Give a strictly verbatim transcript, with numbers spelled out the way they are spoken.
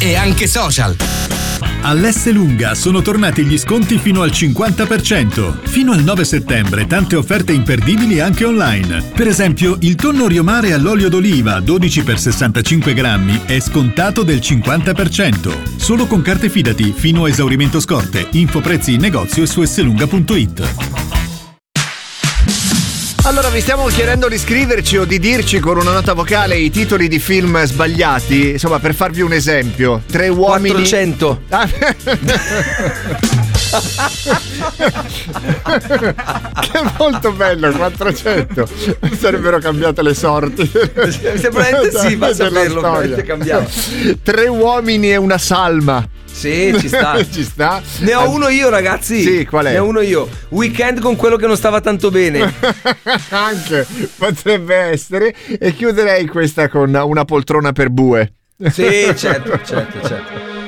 e anche social. All'Esselunga sono tornati gli sconti fino al cinquanta per cento. Fino al nove settembre tante offerte imperdibili anche online. Per esempio, il tonno Riomare all'olio d'oliva dodici per sessantacinque grammi è scontato del cinquanta per cento. Solo con carte Fidati fino a esaurimento scorte. Info prezzi in negozio e su esselunga punto it. Allora, vi stiamo chiedendo di scriverci o di dirci con una nota vocale i titoli di film sbagliati. Insomma, per farvi un esempio, tre uomini. quattrocento. Ah. Che è molto bello, quattrocento. Sarebbero cambiate le sorti. Probabilmente sì, va a saperlo, probabilmente cambiato. Tre uomini e una salma. Sì, ci sta. Ci sta. Ne ho uno io, ragazzi. Sì, qual è? Ne ho uno io. Weekend con quello che non stava tanto bene. Anche potrebbe essere. E chiuderei questa con una poltrona per bue. Sì, certo, certo, certo.